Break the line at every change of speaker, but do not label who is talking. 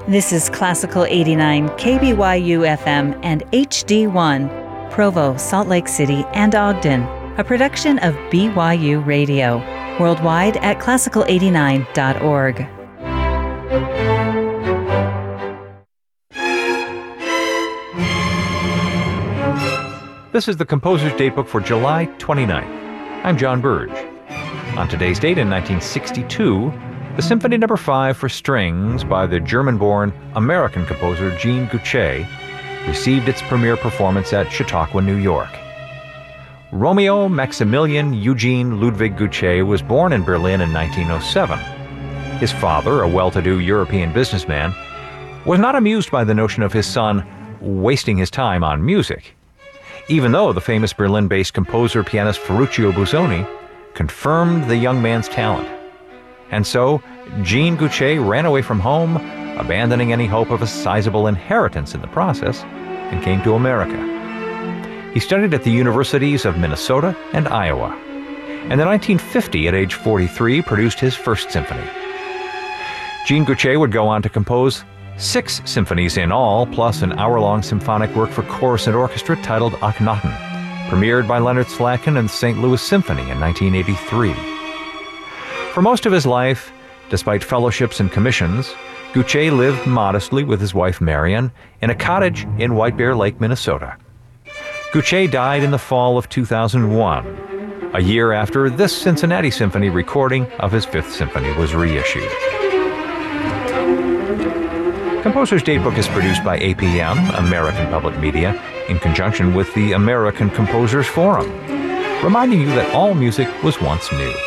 This is Classical 89 KBYU FM and HD1, Provo, Salt Lake City, and Ogden, a production of BYU Radio, worldwide at classical89.org.
This is the Composer's Datebook for July 29th. I'm John Burge. On today's date in 1962, the Symphony No. 5 for strings by the German-born American composer Jean Guchet received its premiere performance at Chautauqua, New York. Romeo Maximilian Eugene Ludwig Guchet was born in Berlin in 1907. His father, a well-to-do European businessman, was not amused by the notion of his son wasting his time on music, even though the famous Berlin-based composer-pianist Ferruccio Busoni confirmed the young man's talent. And so, Jean Guchet ran away from home, abandoning any hope of a sizable inheritance in the process, and came to America. He studied at the universities of Minnesota and Iowa, and in 1950, at age 43, produced his first symphony. Jean Guchet would go on to compose 6 symphonies in all, plus an hour-long symphonic work for chorus and orchestra titled Akhenaten, premiered by Leonard Slatkin and the St. Louis Symphony in 1983. For most of his life, despite fellowships and commissions, Guchet lived modestly with his wife Marion in a cottage in White Bear Lake, Minnesota. Guchet died in the fall of 2001, a year after this Cincinnati Symphony recording of his 5th Symphony was reissued. Composer's Datebook is produced by APM, American Public Media, in conjunction with the American Composers Forum, reminding you that all music was once new.